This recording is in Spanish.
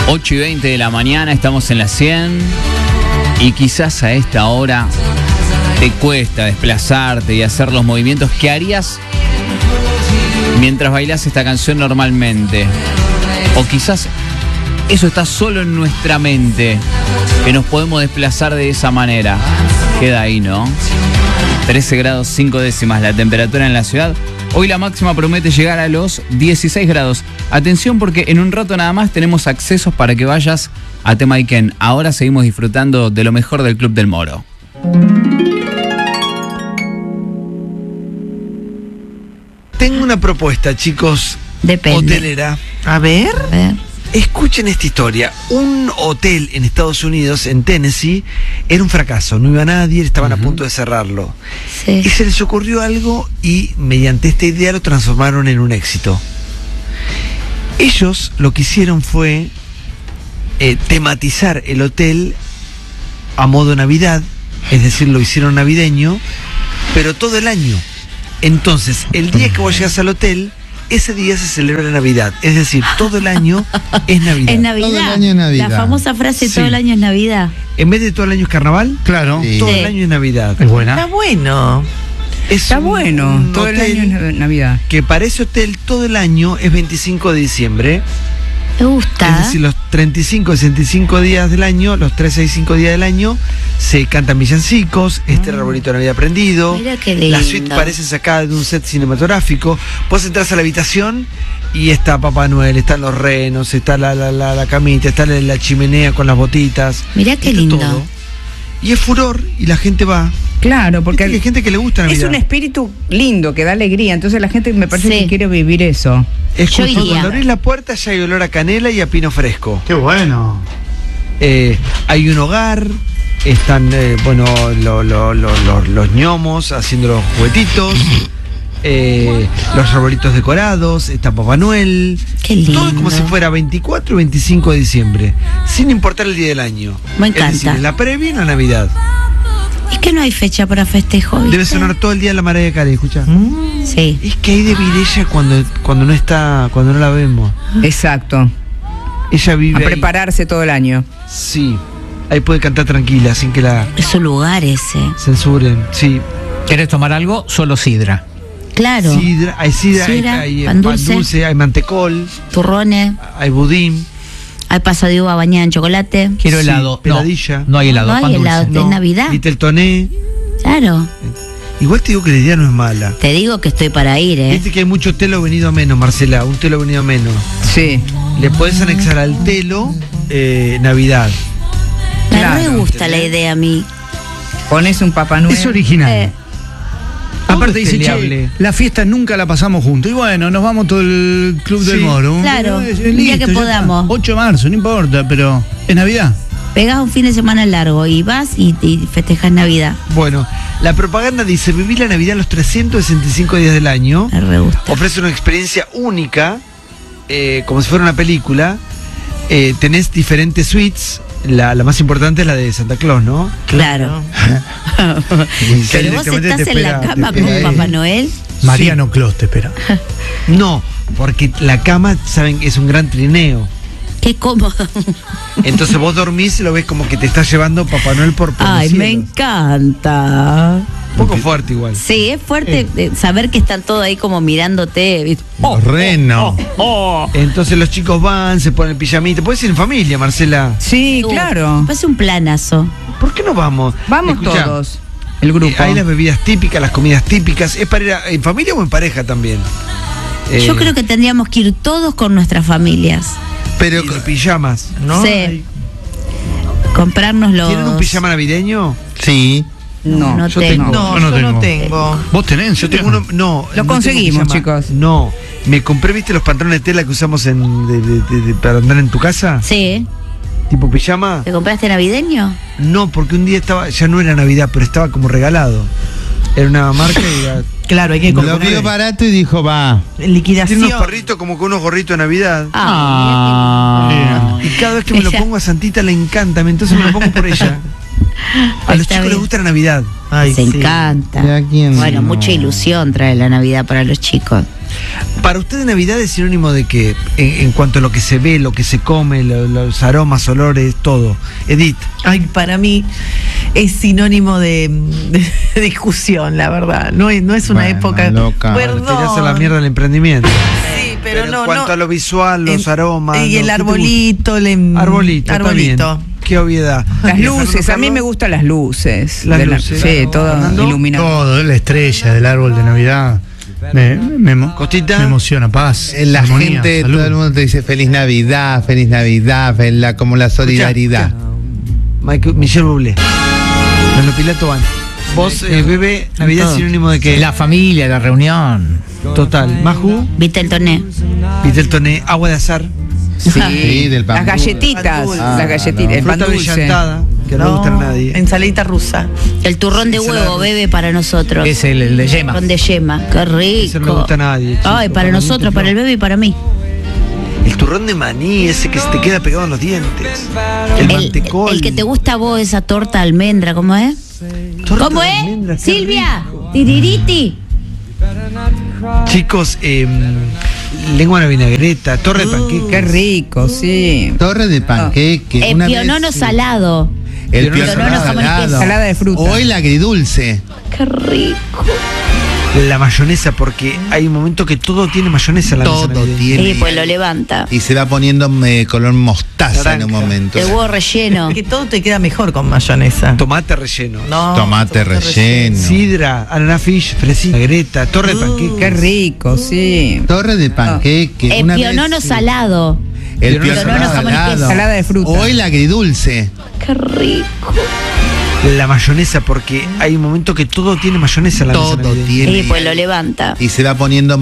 8:20 de la mañana, estamos en la 100 y quizás a esta hora te cuesta desplazarte y hacer los movimientos que harías mientras bailás esta canción normalmente. O quizás eso está solo en nuestra mente, que nos podemos desplazar de esa manera. Queda ahí, ¿no? 13 grados 5 décimas la temperatura en la ciudad. Hoy la máxima promete llegar a los 16 grados. Atención porque en un rato nada más tenemos accesos para que vayas a Temayquén. Ahora seguimos disfrutando de lo mejor del Club del Moro. Tengo una propuesta, chicos. Depende. Hotelera. A ver. Escuchen esta historia. Un hotel en Estados Unidos, en Tennessee, era un fracaso. No iba nadie, estaban a punto de cerrarlo. Sí. Y se les ocurrió algo y mediante esta idea lo transformaron en un éxito. Ellos lo que hicieron fue tematizar el hotel a modo Navidad, es decir, lo hicieron navideño, pero todo el año. Entonces, el día que vos llegas al hotel, ese día se celebra la Navidad. Es decir, todo el año es Navidad. Es Navidad. Todo el año es Navidad. La famosa frase, Sí. todo el año es Navidad. En vez de todo el año es carnaval, Claro. Sí. todo el año es Navidad. Es buena. Está bueno. Es Está un bueno. Todo el hotel año es Navidad. que para ese hotel todo el año es 25 de diciembre. Me gusta. Es decir, los 35, 65 días del año, los 365 días del año, se cantan villancicos, el arbolito de Navidad prendido. Mira qué lindo. La suite parece sacada de un set cinematográfico. Vos entras a la habitación y está Papá Noel, están los renos, está la camita, está la chimenea con las botitas. Mirá qué está lindo. todo. Y es furor y la gente va. Claro, porque Viste que hay gente que le gusta Navidad. es un espíritu lindo que da alegría. Entonces la gente me parece Sí. que quiere vivir eso. Es Yo justo iría. cuando abrís la puerta ya hay olor a canela y a pino fresco. Qué bueno. Hay un hogar, están los ñomos haciendo los juguetitos, los arbolitos decorados, está Papá Noel. Qué lindo. Todo como si fuera 24 o 25 de diciembre, sin importar el día del año. Me Es decir, encanta. en la previa y en la Navidad. Es que no hay fecha para festejo, ¿viste? Debe sonar todo el día la Mariah Carey, escucha. Sí. Es que hay de vivir ella cuando no está, cuando no la vemos. Exacto. Ella vive A ahí. prepararse todo el año. Sí, ahí puede cantar tranquila, sin que la Es su lugar ese. censuren. Sí. ¿Querés tomar algo? Solo sidra. Claro. Sidra, hay Sidra, hay pan pan dulce. dulce, hay mantecol, Turrones. hay budín. Hay pasa de uva bañada en chocolate. Quiero Sí, helado. peladilla. No hay helado. No hay pan dulce. helado. Es Navidad. Little Toné. Claro. Igual te digo que la idea no es mala. Te digo que estoy para ir, ¿eh? Viste que hay mucho telo venido a menos, Marcela. Un telo venido a menos. Sí. Le podés anexar al telo Navidad. Me Claro, re gusta la idea a mí. Pones un Papá Noel. Es original. Todo Aparte es dice, peleable. che, la fiesta nunca la pasamos juntos. Y bueno, nos vamos todo el Club del Sí, Moro. claro, Es un día que ya podamos. está. 8 de marzo, no importa, pero es Navidad. Pegás un fin de semana largo y vas y festejas Navidad. Bueno, la propaganda dice vivir la Navidad los 365 días del año. Me re gusta. Ofrece una experiencia única, como si fuera una película. Tenés diferentes suites. La más importante es la de Santa Claus, ¿no? Claro. Que Pero vos directamente estás te en la espera- cama te con espera ahí. Papá Noel. Mariano Clos te espera. No, porque la cama, saben, es un gran trineo. Qué cómodo. Entonces vos dormís y lo ves como que te está llevando Papá Noel por Ay, los me cielos. encanta. Un poco fuerte igual. Sí, es fuerte saber que están todos ahí como mirándote. ¿viste? Los renos. Entonces los chicos van, se ponen pijamita. Puedes ir en familia, Marcela. Sí, claro. Me parece un planazo. ¿Por qué no vamos? Vamos Escuchá, todos. El grupo. hay las bebidas típicas, las comidas típicas. ¿Es para ir en familia o en pareja también? Yo creo que tendríamos que ir todos con nuestras familias. Pero Y de pijamas, ¿no? Sí. Comprarnos los. ¿Tienen un pijama navideño? sí. No. No yo tengo. tengo. No, Yo no yo no tengo. tengo. ¿Vos tenés? Yo tengo uno. No. Lo no conseguimos, tengo pijama. chicos. No. Me compré, ¿viste los pantalones de tela que usamos para andar en tu casa? Sí. ¿Tipo pijama? ¿Te compraste navideño? No, porque un día estaba, ya no era Navidad, pero estaba como regalado. Era una marca y era- Claro, hay que Lo vio barato y dijo, va. liquidación. tiene unos perritos como con unos gorritos de Navidad. Ah, Y cada vez que me lo pongo a Santita le encanta, entonces me lo pongo por ella. A los Está chicos les bien. gusta la Navidad. Se encanta. Mira quién Bueno, no. mucha ilusión trae la Navidad para los chicos. Para usted Navidad es sinónimo de que, en cuanto a lo que se ve, lo que se come, los aromas, olores, todo. Edith. Ay, para mí es sinónimo de discusión, la verdad. No es una Bueno, época. loca. Perdón. Tirarse a la mierda del emprendimiento. Sí, pero no. en cuanto a lo visual, los aromas. Y el ¿qué te arbolito. gusta? Arbolito. Está bien. Qué obviedad. Las ¿Y luces, Fernando a mí me Carlos? gustan las luces. Las de luces. Sí, todo Fernando. iluminado. Todo, la estrella del árbol de Navidad. Costita. Me emociona, paz. La armonía, gente, salud. todo el mundo te dice feliz Navidad, como la solidaridad. Michelle Bublé. Bueno, Pilato van. Vos, Bebe, Navidad es sinónimo de que. La familia, la reunión. Total. Maju, Viteltoné. Viteltoné, agua de azar. Sí, del pan Las galletitas, dulce. las galletitas, el pan Fruta dulce. brillantada, que no gusta a nadie. Ensaladita rusa. El turrón de huevo, Bebe, para nosotros. Es el de yema. Turrón de yema. Qué rico. Ese no le gusta a nadie. Ay, chico, para nosotros, mí, para el Bebe y para mí. El turrón de maní, ese que se te queda pegado en los dientes. El mantecol. El que te gusta a vos, esa torta de almendra, ¿cómo es? Torta ¿Cómo de es? almendra, qué Silvia, rico. tiririti. Chicos, lengua a la vinagreta, torre de panqueques. Qué rico, sí. Torre de panqueque. El pionono salado. El Pionono pionono jamón y queso. salado. Ensalada de fruta. O el agridulce. Qué rico. La mayonesa, porque hay un momento que todo tiene mayonesa en la mesa Todo navideña. tiene. Y pues lo levanta. Y se va poniendo color mostaza en un Naranja. momento. El huevo relleno. Que todo te queda mejor con mayonesa. Tomate relleno. No, Tomate relleno. Sidra, ananá fish, fresita, vinagreta, torre de panqueques. Qué rico, sí. Torre de panqueque. El pionono salado. El Pionono pionono jamón y queso. salado. Ensalada de fruta. O el agridulce. Qué rico. La mayonesa, porque hay un momento que todo tiene mayonesa en la mesa Todo navideña. tiene. Y pues lo levanta. Y se va poniendo